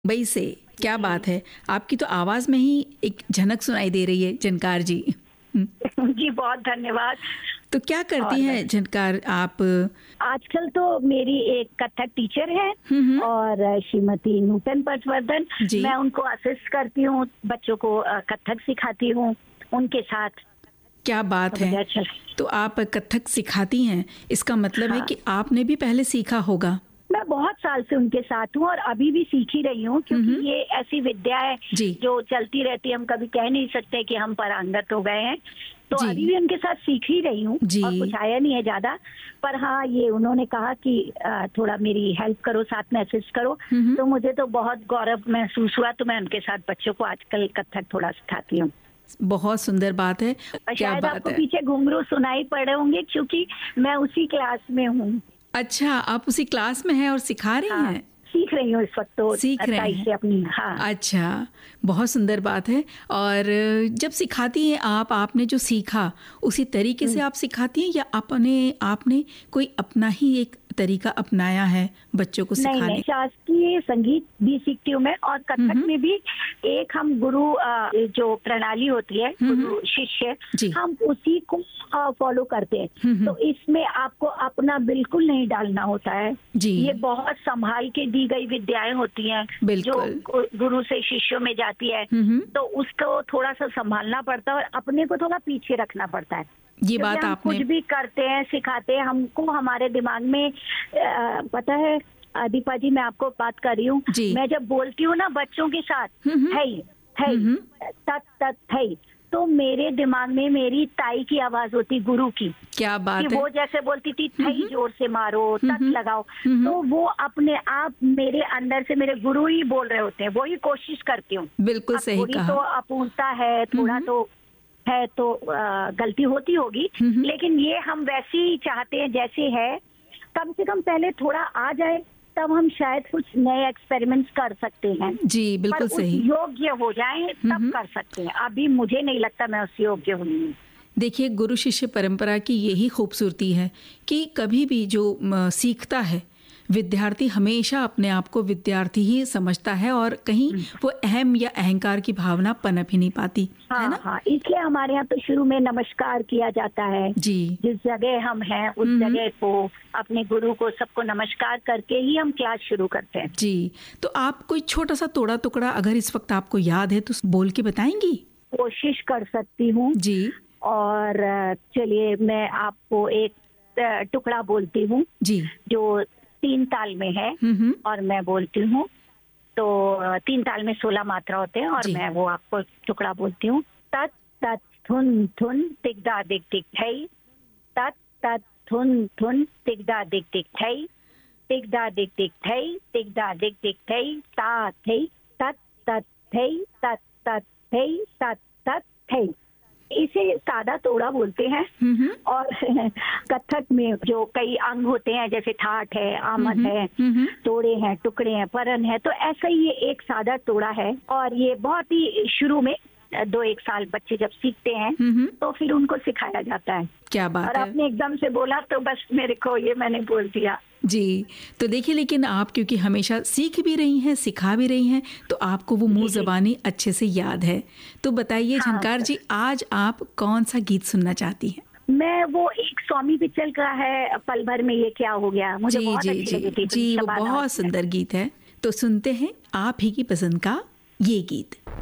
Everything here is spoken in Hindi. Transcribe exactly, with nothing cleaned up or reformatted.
मुंबई से। क्या बात है, आपकी तो आवाज में ही एक झनक सुनाई दे रही है झनकार जी। जी बहुत धन्यवाद। तो क्या करती हैं झनकार आप? आजकल तो मेरी एक कथक टीचर है हम्म और श्रीमती नूतन पटवर्धन, जी। मैं उनको असिस्ट करती हूँ, बच्चों को अ, कथक सिखाती हूँ उनके साथ। क्या बात तो मुझे है, अच्छा लगता तो आप कथक सिखाती हैं, इसका मतलब है हाँ। कि आपने भी पहले सीखा होगा। मैं बहुत साल से उनके साथ हूँ और अभी भी सीख ही रही हूँ, क्योंकि हम्म ये ऐसी विद्या है जी जो चलती रहती है। हम कभी कह नहीं सकते कि हम पारंगत हो गए हैं, तो जी अभी भी उनके साथ सीख ही रही हूँ जी। और कुछ आया नहीं है ज्यादा। पर हाँ, ये उन्होंने कहा कि अ, थोड़ा मेरी हेल्प करो, साथ में असिस्ट करो, हम्म तो मुझे तो बहुत गौरव महसूस हुआ। तो मैं उनके साथ बच्चों को आजकल कथक थोड़ा सिखाती हूँ। बहुत सुंदर बात है। और क्या शायद बात आपको है, पीछे घुंघरू सुनाई पड़े होंगे, क्योंकि मैं उसी क्लास में हूँ। अच्छा आप उसी क्लास में हैं और सिखा रही हाँ, हैं? सीख रही हूँ इस वक्त तो सीख रहे ताई हैं, से अपनी। हाँ अच्छा, बहुत सुंदर बात है। और जब सिखाती हैं आप, आपने जो सीखा उसी तरीके से आप सिखाती हैं या अपने आपने कोई अपना ही एक तरीका अपनाया है बच्चों को नहीं सिखाने? नहीं, शास्त्रीय संगीत भी सीखती हूँ मैं, और कथक हम्म में भी एक हम गुरु अ, जो प्रणाली होती है, हम्म गुरु शिष्य, जी हम उसी को फॉलो करते हैं। हम्म तो इसमें आपको अपना बिल्कुल नहीं डालना होता है। जी ये बहुत संभाल के दी गई विद्याएं होती हैं जो बिल्कुल। गु- गुरु से शिष्यों में जाती है, हम्म तो उसको थोड़ा सा संभालना पड़ता है और अपने को थोड़ा पीछे रखना पड़ता है। ये क्योंकि बात हम आपने कुछ भी करते हैं, सिखाते हैं, हमको हमारे दिमाग में अ, पता है अ, दीपा जी, मैं आपको बात कर रही हूँ, जी मैं जब बोलती हूँ ना बच्चों के साथ, हम्म है है हम्म तत तत है, तो मेरे दिमाग में मेरी ताई की आवाज होती, गुरु की, क्या कि बात है। वो जैसे बोलती थी थई जोर से मारो, तत हम्म लगाओ, हम्म तो वो अपने आप मेरे अंदर से मेरे गुरु ही बोल रहे होते हैं, वो ही कोशिश करती हूँ। बिल्कुल अब सही थोड़ी कहा। तो अपूर्णता है, थोड़ा हम्म तो है, तो अ, गलती होती होगी, हम्म लेकिन ये हम वैसे ही चाहते हैं जैसे है। कम से कम पहले थोड़ा आ जाए, तब हम शायद कुछ नए एक्सपेरिमेंट्स कर सकते हैं। जी पर बिल्कुल उस सही। योग्य हो जाए तब कर सकते हैं। अभी मुझे नहीं लगता मैं उस योग्य हूँ। देखिए, गुरु शिष्य परंपरा की यही खूबसूरती है कि कभी भी जो म, सीखता है विद्यार्थी हमेशा अपने आप को विद्यार्थी ही समझता है और कहीं वो अहम या अहंकार की भावना पनप ही नहीं पाती, है हाँ ना? हाँ, इसलिए हमारे यहाँ तो शुरू में नमस्कार किया जाता है। जी जिस जगह हम हैं उस जगह को, अपने गुरु को, सबको नमस्कार करके ही हम क्लास शुरू करते हैं। जी। तो आप कोई छोटा सा तोड़ा टुकड़ा अगर इस वक्त आपको याद है तो बोल के बताएंगी? कोशिश कर सकती हूँ। जी और अ, चलिए मैं आपको एक अ, टुकड़ा बोलती हूँ जी जो तीन ताल में है, हम्म और मैं बोलती हूँ। तो अ, तीन ताल में सोलह मात्रा होते हैं, और जी मैं वो आपको टुकड़ा बोलती हूँ। तत तत थुन थुन तिगदा दिग दिग थई, तत तत थुन थुन तिगदा दिग दिग थई, तिगदा दिग दिग थई, तिगदा दिग दिग थई, ता थई, तत तत थई, तत तत थई, तत तत थई। इसे सादा तोड़ा बोलते हैं। हम्म और कथक में जो कई अंग होते हैं, जैसे ठाठ है, आमद है, हम्म तोड़े हैं, टुकड़े हैं, परन है, तो ऐसा ही ये एक सादा तोड़ा है। और ये बहुत ही शुरू में दो एक साल बच्चे जब सीखते हैं हम्म तो फिर उनको सिखाया जाता है। क्या और बात है। आपने एकदम से बोला तो बस मेरे को ये मैंने बोल दिया। जी, तो देखिए, लेकिन आप क्योंकि हमेशा सीख भी रही हैं, सिखा भी रही हैं, तो आपको वो मुंह जी जी ज़बानी अच्छे से याद है। तो बताइए हाँ झनकार सर। जी, आज आप कौन सा गीत सुनना चाहती हैं? मैं वो एक स्वामी पिक्चर का है, पल भर में ये क्या हो गया, मुझे जी बहुत जी अच्छी जी लगी थी, जी, वो शबाना बहुत आजमी। सुंदर गीत है। तो सुनते हैं आप ही की पसंद का ये गीत।